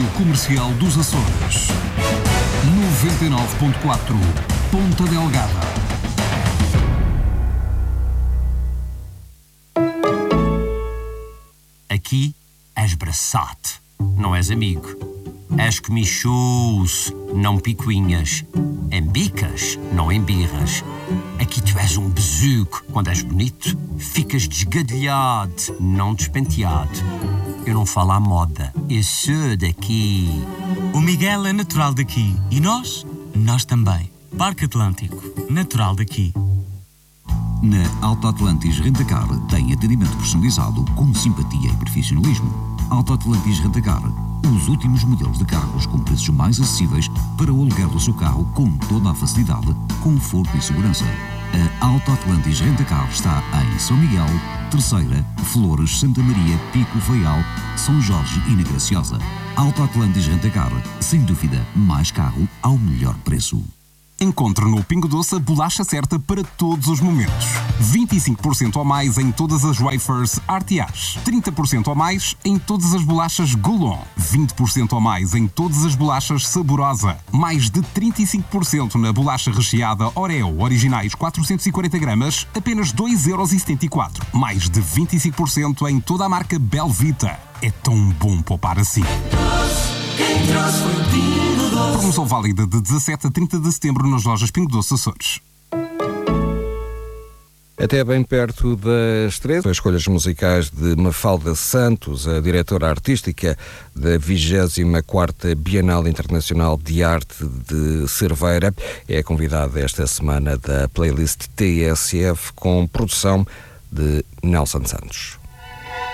Rádio Comercial dos Açores. 99.4 Ponta Delgada. Aqui és braçate, não és amigo. És comichus, não picuinhas. Embicas, não embirras. Aqui tu és um besuco. Quando és bonito, ficas desgadelhado, não despenteado. Eu não falo à moda, eu sou daqui. O Miguel é natural daqui. E nós? Nós também. Parque Atlântico, natural daqui. Na Alto Atlantis Rentacar tem atendimento personalizado com simpatia e profissionalismo. Alto Atlantis Rentacar, os últimos modelos de carros com preços mais acessíveis para o aluguer do seu carro com toda a facilidade, conforto e segurança. A Alto Atlantis Rentacar está em São Miguel, Terceira, Flores, Santa Maria, Pico, Faial, São Jorge e na Graciosa. Alto Atlantis Rentacar, sem dúvida, mais carro ao melhor preço. Encontre no Pingo Doce a bolacha certa para todos os momentos. 25% ou mais em todas as wafers Artiás. 30% ou mais em todas as bolachas Goulon. 20% ou mais em todas as bolachas Saborosa. Mais de 35% na bolacha recheada Oreo originais 440 gramas, apenas 2,74€. Mais de 25% em toda a marca Belvita. É tão bom poupar assim. Quem trouxe foi o Pingo Doce. Promoção válida de 17 a 30 de setembro nas lojas Pingo Doce Açores. Até bem perto das 13, as escolhas musicais de Mafalda Santos, a diretora artística da 24ª Bienal Internacional de Arte de Cerveira, é a convidada esta semana da playlist TSF com produção de Nelson Santos.